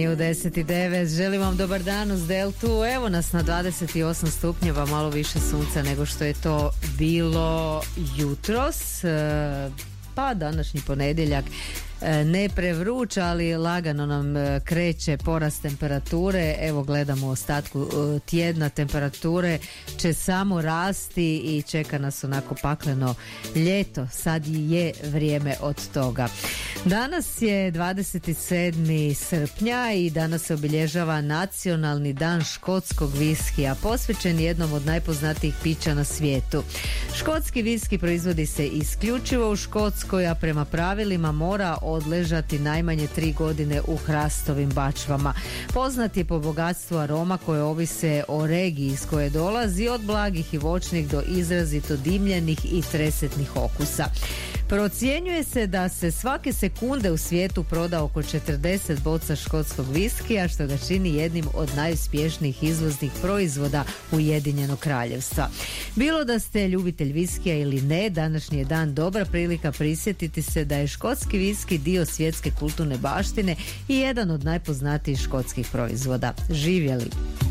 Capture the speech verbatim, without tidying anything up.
U deset i devet želim vam dobar dan uz Deltu. Evo nas na dvadeset osam stupnjeva, malo više sunca nego što je to bilo jutros. Pa današnji ponedjeljak ne prevruć, ali lagano nam kreće porast temperature. Evo gledamo u ostatku tjedna, temperature će samo rasti i čeka nas onako pakleno ljeto. Sad je vrijeme od toga. Danas je dvadeset sedmog srpnja i danas se obilježava Nacionalni dan škotskog viskija, posvećen jednom od najpoznatijih pića na svijetu. Škotski viski proizvodi se isključivo u Škotskoj, a prema pravilima mora odležati najmanje tri godine u hrastovim bačvama. Poznat je po bogatstvu aroma koje ovise o regiji iz koje dolazi, od blagih i voćnih do izrazito dimljenih i tresetnih okusa. Procjenjuje se da se svake sekunde u svijetu proda oko četrdeset boca škotskog viskija, što ga čini jednim od najuspješnijih izvoznih proizvoda Ujedinjenog kraljevstva. Bilo da ste ljubitelj viskija ili ne, današnji je dan dobra prilika prisjetiti se da je škotski viski dio svjetske kulturne baštine i jedan od najpoznatijih škotskih proizvoda. Živjeli!